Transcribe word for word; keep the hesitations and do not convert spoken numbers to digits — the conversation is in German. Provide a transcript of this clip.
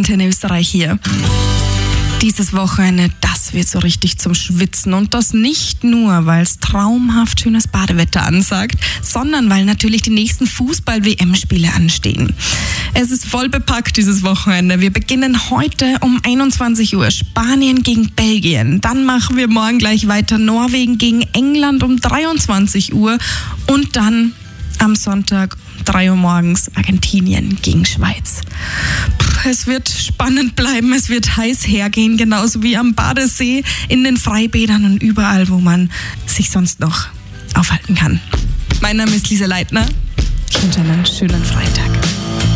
Antenne Österreich hier. Dieses Wochenende, das wird so richtig zum Schwitzen und das nicht nur, weil es traumhaft schönes Badewetter ansagt, sondern weil natürlich die nächsten Fußball-W M-Spiele anstehen. Es ist voll bepackt dieses Wochenende. Wir beginnen heute um einundzwanzig Uhr Spanien gegen Belgien. Dann machen wir morgen gleich weiter Norwegen gegen England um dreiundzwanzig Uhr und dann am Sonntag um drei Uhr morgens Argentinien gegen Schweiz. Puh, es wird spannend bleiben, es wird heiß hergehen, genauso wie am Badesee, in den Freibädern und überall, wo man sich sonst noch aufhalten kann. Mein Name ist Lisa Leitner. Ich wünsche einen schönen Freitag.